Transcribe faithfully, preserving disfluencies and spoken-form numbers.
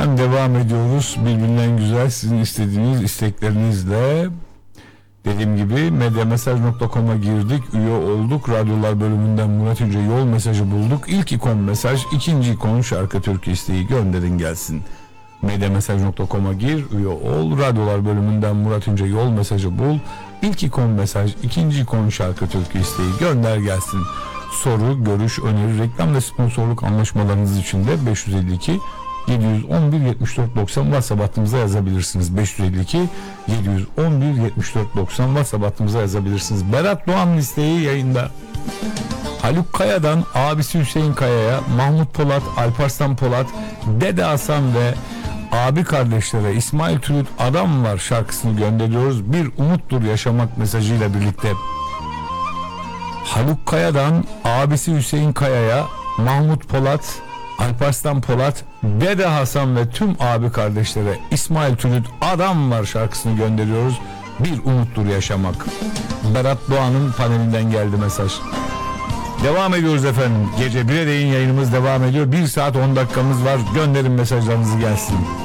Efendim devam ediyoruz. Birbirinden güzel sizin istediğiniz isteklerinizle. Dediğim gibi medyamesaj nokta com'a girdik, üye olduk. Radyolar bölümünden Murat İnce yol mesajı bulduk. İlk ikon mesaj, ikinci ikon şarkı türkü isteği gönderin gelsin. medyamesaj nokta com'a gir, üye ol. Radyolar bölümünden Murat İnce yol mesajı bul. İlk ikon mesaj, ikinci ikon şarkı türkü isteği gönder gelsin. Soru, görüş, öneri, reklam ve sponsorluk anlaşmalarınız için de beş yüz elli iki yedi yüz on bir yetmiş dört doksan WhatsApp hattımıza yazabilirsiniz. beş yüz elli iki yedi yüz on bir yetmiş dört doksan WhatsApp hattımıza yazabilirsiniz. Berat Doğan listeyi yayında. Haluk Kaya'dan abisi Hüseyin Kaya'ya, Mahmut Polat, Alparslan Polat, Dede Hasan ve abi kardeşlere İsmail Türüt Adam Var şarkısını gönderiyoruz. Bir umuttur yaşamak mesajıyla birlikte. Haluk Kaya'dan abisi Hüseyin Kaya'ya, Mahmut Polat, Alparslan Polat, Dede Hasan ve tüm abi kardeşlere İsmail Türüt Adam Var şarkısını gönderiyoruz. Bir umuttur yaşamak. Berat Doğan'ın panelinden geldi mesaj. Devam ediyoruz efendim. Gece bire değin yayınımız devam ediyor. bir saat on dakikamız var. Gönderin mesajlarınızı gelsin.